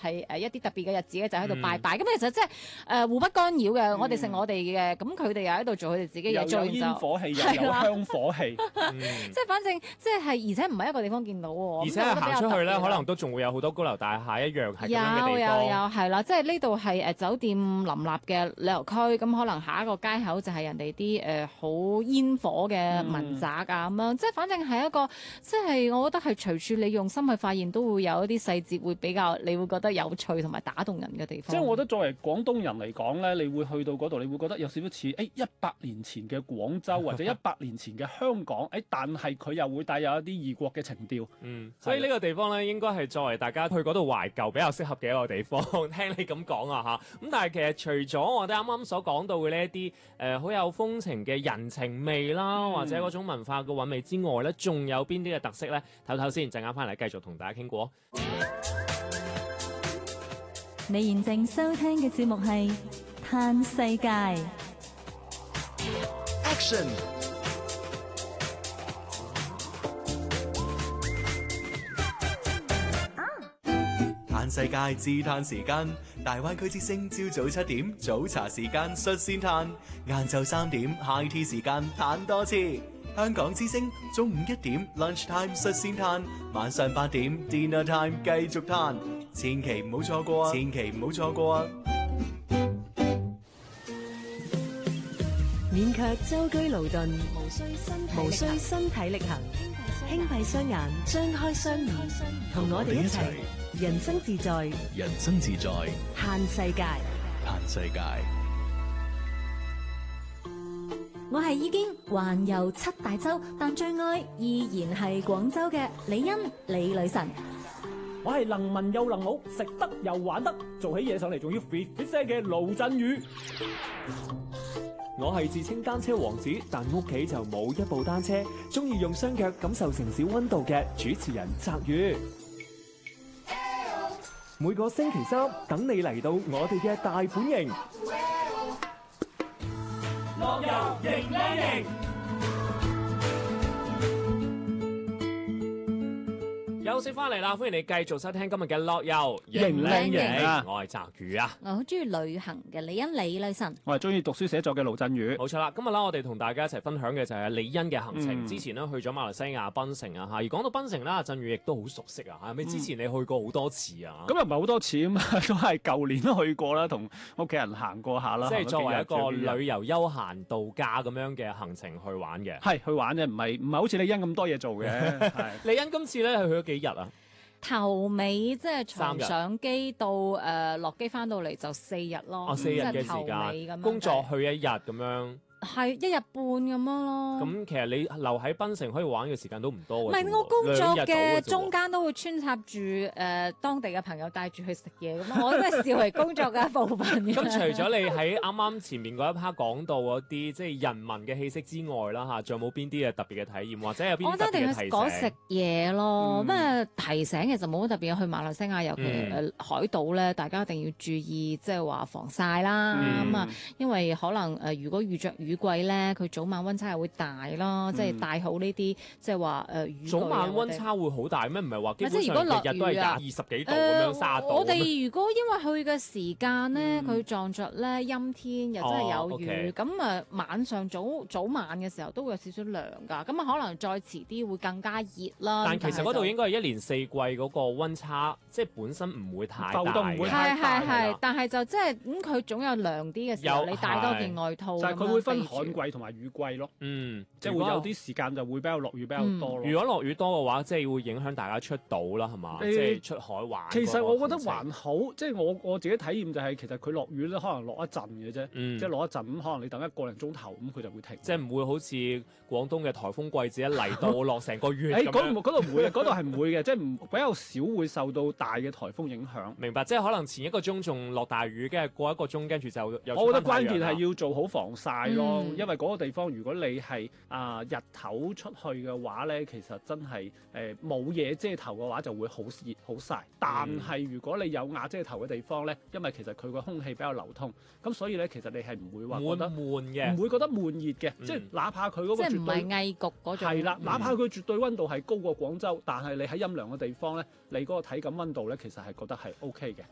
係一啲特別嘅日子咧，就喺度拜拜。咁其實即係互不干擾嘅，我哋食我哋嘅，咁佢哋又喺度做佢哋自己嘢，做完就煙火氣，又有香火氣， 即係反正即係而且唔係一個地方見到喎。 而且係行出去咧，可能都仲會有好多高樓大廈一樣係咁樣嘅地方。 有係啦，即係呢度係酒店林立嘅旅遊區，咁可能下一個街口就係人哋啲好煙火嘅民宅啊咁樣，即係反正係一個即係我覺得係隨處你用心去發現，都會有一啲細節會比較你會覺得有趣同埋打動人嘅地方。 即係我覺得作為廣東人嚟講咧，你會去到嗰度，你會覺得有少少似100年前嘅廣州或者100年前嘅香港，但係佢又會帶有一啲異國嘅情調。 所以呢個地方咧，應該係作為大家去嗰度懷舊比較適合嘅一個地方。聽你咁講啊嚇，咁但係其實除咗我哋啱啱所講到嘅呢一啲好有風情嘅人情味啦，或者嗰種文化嘅韻味之外咧，仲有邊啲嘅特色咧？唞唞先，陣間翻嚟繼續同大家傾過。 你現正收聽嘅節目係《嘆世界》。 Action！嘆世界自嘆時間，大灣區之聲朝早7點早茶時間率先嘆，晏晝3點 high tea 時間嘆多次。香港之聲中午1點 lunch time 率先嘆，晚上8點 dinner time 繼續嘆，千祈唔好錯過啊！千祈唔好錯過啊！ 免卻舟車勞頓，無需身體力行，輕閉雙眼，張開雙耳，同我哋一齊人生自在， 人生自在， 嘆世界。 嘆世界。 我係已經環遊7大洲，但最愛依然係廣州嘅李欣李女神。 我係能文又能武，食得又玩得，做起嘢上嚟仲要 fit 聲嘅盧振宇。 我係自稱單車王子，但屋企就冇一部單車，中意用雙腳感受城市溫度嘅主持人澤宇。每個星期三等你嚟到我哋嘅大本營， 樂遊迎靚營。 休息翻嚟啦，歡迎你繼續收聽今日嘅樂遊迎靚營啊！ 我係澤宇啊， 我好中意旅行嘅李欣李女神， 我係中意讀書寫作嘅盧振宇。 冇錯啦，今日啦，我哋同大家一齊分享嘅就係李欣嘅行程。之前呢，去咗馬來西亞檳城啊嚇，而講到檳城啦，振宇亦都好熟悉啊，係咪？之前你去過好多次啊？ 咁又唔係好多次啊嘛，都係舊年都去過啦，同屋企人行過下啦。 即係作為一個旅遊休閒度假咁樣嘅行程去玩嘅。 係去玩啫，唔係好似李欣咁多嘢做嘅。 李欣今次咧係去咗幾日啊？ 頭尾即係從上機到落機翻到嚟就4日咯。 4日嘅時間，工作去1日咁樣。 係1日半咁樣咯。 咁其實你留喺檳城可以玩嘅時間都唔多嘅。 唔係，我工作嘅中間都會穿插住當地嘅朋友帶住去食嘢咁，我都係視為工作嘅一部分嘅。 咁除咗你喺啱啱前面嗰一 part 講到嗰啲即係人民嘅氣息之外啦嚇，仲有冇邊啲嘅特別嘅體驗，或者有邊啲特別嘅提醒？我覺得一定係講食嘢咯。咩提醒其實冇乜特別，去馬來西亞尤其海島咧，大家一定要注意即係話防曬啦。咁啊，因為可能如果遇着雨季咧，佢早晚溫差又會大咯，即係帶好呢啲即係話雨具。 早晚溫差會好大咩？唔係話基本上日日都係20-20幾度咁樣30度。 我哋如果因為去嘅時間咧，佢撞着咧陰天又真係有雨，咁晚上早晚嘅時候都會有少少涼㗎，咁可能再遲啲會更加熱啦。 但其實嗰度應該係1年4季嗰個溫差，即係本身唔會太大嘅。 係，但係就即係佢總有涼啲嘅時候，你帶多件外套。 就係佢會分旱季同埋雨季咯。即係會有啲時間就會比較落雨比較多咯。 如果落雨多嘅話，即係會影響大家出島啦，係嘛？即係出海玩。 其實我覺得還好，即係我自己體驗就係其實佢落雨咧，可能落一陣嘅啫，即係落一陣咁，可能你等1個零鐘頭咁，佢就會停。 即係唔會好似廣東嘅颱風季節一嚟到落成個月咁樣。 嗰度唔會嘅，嗰度係唔會嘅，即係比較少會受到大嘅颱風影響。 明白，即係可能前1個鐘仲落大雨，跟住過1個鐘跟住就有。 我覺得關鍵係要做好防曬咯，因為嗰個地方如果你係日頭出去嘅話咧，其實真係冇嘢遮頭嘅話就會好熱好曬。但係如果你有瓦遮頭嘅地方咧，因為其實佢個空氣比較流通，咁所以咧其實你係唔會話覺得悶嘅， 唔會覺得悶熱嘅，即係哪怕佢嗰個即係唔係翳焗嗰種。 係啦，哪怕佢絕對溫度係高過廣州，但係你喺陰涼嘅地方咧，你嗰個體感溫度咧其實係覺得係 OK 嘅。